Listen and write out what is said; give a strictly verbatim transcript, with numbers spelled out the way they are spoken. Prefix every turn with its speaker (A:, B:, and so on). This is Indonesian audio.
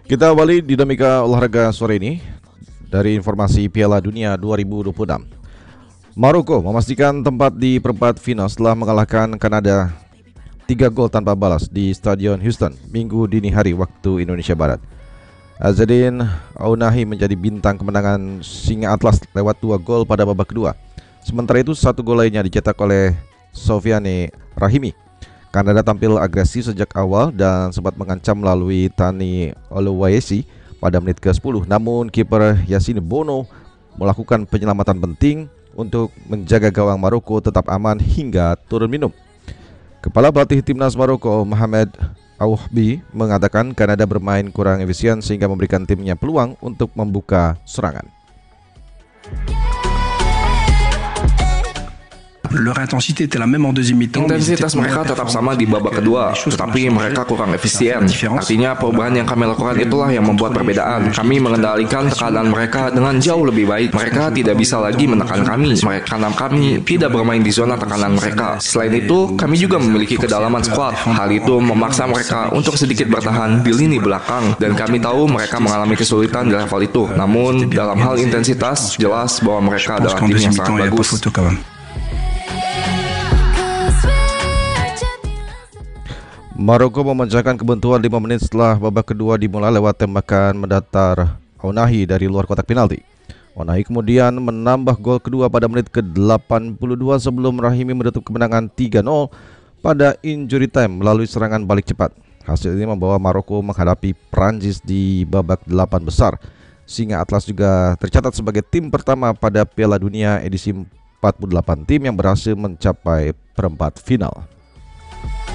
A: Kita awali dinamika olahraga sore ini dari informasi Piala Dunia dua ribu dua puluh enam. Maroko memastikan tempat di perempat final setelah mengalahkan Kanada tiga gol tanpa balas di Stadion Houston Minggu dini hari waktu Indonesia Barat. Azzedine Ounahi menjadi bintang kemenangan Singa Atlas lewat dua gol pada babak kedua. Sementara itu satu gol lainnya dicetak oleh Sofiane Rahimi. Kanada tampil agresif sejak awal dan sempat mengancam melalui Tani Oluwaseyi pada menit ke sepuluh. Namun kiper Yassine Bono melakukan penyelamatan penting untuk menjaga gawang Maroko tetap aman hingga turun minum. Kepala pelatih timnas Maroko Mohamed Awahbi mengatakan Kanada bermain kurang efisien sehingga memberikan timnya peluang untuk membuka serangan.
B: Intensitas mereka tetap sama di babak kedua, tetapi mereka kurang efisien. Artinya perubahan yang kami lakukan itulah yang membuat perbedaan. Kami mengendalikan tekanan mereka dengan jauh lebih baik. Mereka tidak bisa lagi menekan kami, karena kami tidak bermain di zona tekanan mereka. Selain itu, kami juga memiliki kedalaman skuad. Hal itu memaksa mereka untuk sedikit bertahan di lini belakang, dan kami tahu mereka mengalami kesulitan di level itu. Namun, dalam hal intensitas, jelas bahwa mereka adalah tim yang sangat bagus.
A: Maroko memecahkan kebuntuan lima menit setelah babak kedua dimulai lewat tembakan mendatar Ounahi dari luar kotak penalti. Ounahi kemudian menambah gol kedua pada menit ke delapan puluh dua sebelum Rahimi menutup kemenangan tiga nol pada injury time melalui serangan balik cepat. Hasil ini membawa Maroko menghadapi Prancis di babak delapan besar. Singa Atlas juga tercatat sebagai tim pertama pada Piala Dunia edisi empat puluh delapan tim yang berhasil mencapai perempat final.